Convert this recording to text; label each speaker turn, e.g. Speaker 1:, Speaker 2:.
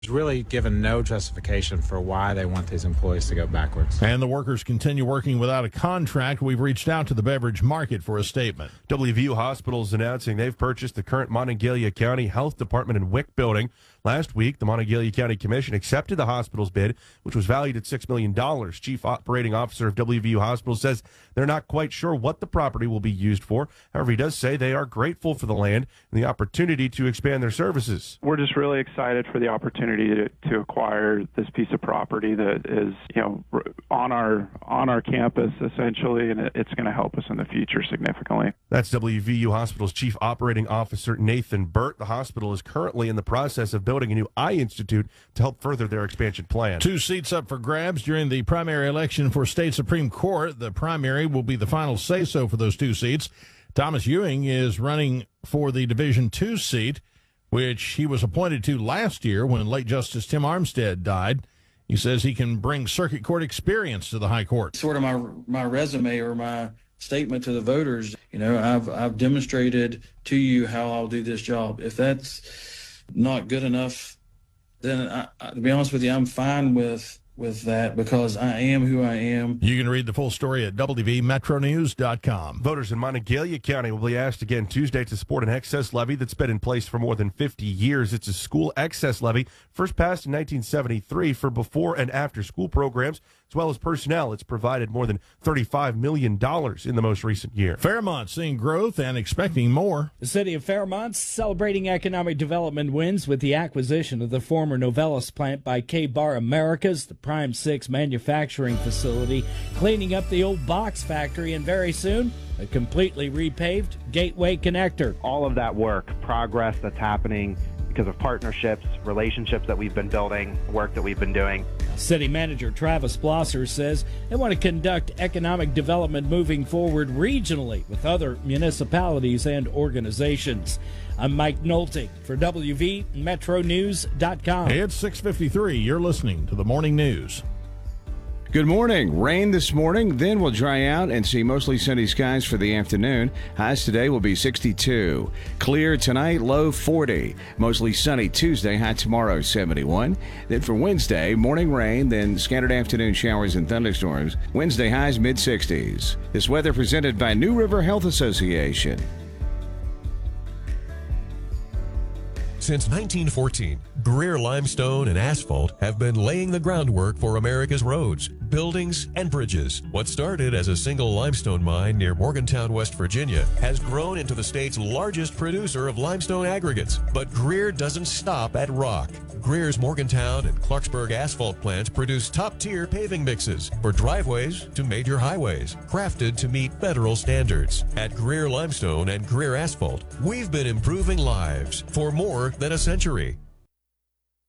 Speaker 1: Really given no justification for why they want these employees to go backwards.
Speaker 2: And the workers continue working without a contract. We've reached out to the beverage market for a statement.
Speaker 3: WVU Hospital is announcing they've purchased the current Monongalia County Health Department and WIC building. Last week, the Monongalia County Commission accepted the hospital's bid, which was valued at $6 million. Chief Operating Officer of WVU Hospital says they're not quite sure what the property will be used for. However, he does say they are grateful for the land and the opportunity to expand their services.
Speaker 4: We're just really excited for the opportunity to acquire this piece of property that is, on our campus essentially, and it's going to help us in the future significantly.
Speaker 3: That's WVU Hospital's Chief Operating Officer Nathan Burt. The hospital is currently in the process of building a new eye institute to help further their expansion plan.
Speaker 2: 2 seats up for grabs during the primary election for state Supreme Court. The primary will be the final say-so for those 2 seats. Thomas Ewing is running for the Division II seat, which he was appointed to last year when late Justice Tim Armstead died. He says he can bring circuit court experience to the high court.
Speaker 5: Sort of my resume or my statement to the voters. I've demonstrated to you how I'll do this job. If that's not good enough, then to be honest with you, I'm fine with that because I am who I am.
Speaker 2: You can read the full story at WVMetroNews.com.
Speaker 3: Voters in Monongalia County will be asked again Tuesday to support an excess levy that's been in place for more than 50 years. It's a school excess levy, first passed in 1973 for before and after school programs, as well as personnel. It's provided more than $35 million in the most recent year.
Speaker 2: Fairmont seeing growth and expecting more.
Speaker 6: The city of Fairmont's celebrating economic development wins with the acquisition of the former Novelis plant by K-Bar Americas, the Prime 6 manufacturing facility, cleaning up the old box factory, and very soon, a completely repaved Gateway Connector.
Speaker 7: All of that work, progress that's happening because of partnerships, relationships that we've been building, work that we've been doing.
Speaker 6: City Manager Travis Blosser says they want to conduct economic development moving forward regionally with other municipalities and organizations. I'm Mike Nolte for WVMetroNews.com.
Speaker 2: It's 6:53. You're listening to the Morning News.
Speaker 8: Good morning. Rain this morning, then we'll dry out and see mostly sunny skies for the afternoon. Highs today will be 62. Clear tonight, low 40. Mostly sunny Tuesday, high tomorrow 71. Then for Wednesday, morning rain, then scattered afternoon showers and thunderstorms. Wednesday highs mid-60s. This weather presented by New River Health Association.
Speaker 9: Since 1914, Greer Limestone and Asphalt have been laying the groundwork for America's roads, buildings, and bridges. What started as a single limestone mine near Morgantown, West Virginia, has grown into the state's largest producer of limestone aggregates. But Greer doesn't stop at rock. Greer's Morgantown and Clarksburg asphalt plants produce top-tier paving mixes for driveways to major highways, crafted to meet federal standards. At Greer Limestone and Greer Asphalt, we've been improving lives for more than a century.